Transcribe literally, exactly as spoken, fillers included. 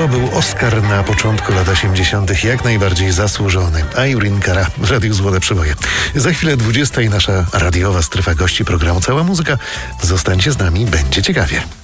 To był Oscar na początku lat osiemdziesiątych, jak najbardziej zasłużony. Irene Cara w Radiu Złote Przeboje. Za chwilę dwudziesta i nasza radiowa strefa gości programu Cała Muzyka. Zostańcie z nami, będzie ciekawie.